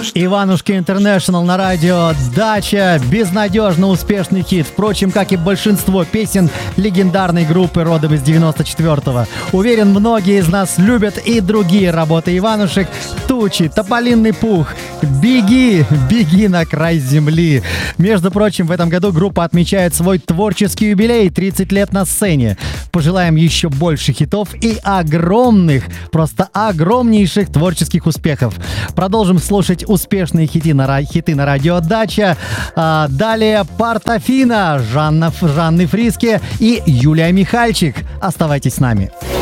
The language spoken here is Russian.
Иванушки Интернешнл на радио «Дача». Безнадежно успешный хит. Впрочем, как и большинство песен легендарной группы родом из 94-го. Уверен, многие из нас любят и другие работы Иванушек. «Тучи», «Тополиный пух», «Беги, беги на край земли». Между прочим, в этом году группа отмечает свой творческий юбилей — 30 лет на сцене. Пожелаем еще больше хитов и огромных, просто огромнейших творческих успехов. Продолжим слушать успешные хиты на радио «Дача». Далее «Портофино», Жанны Фриске и Юлия Михальчик. Оставайтесь с нами.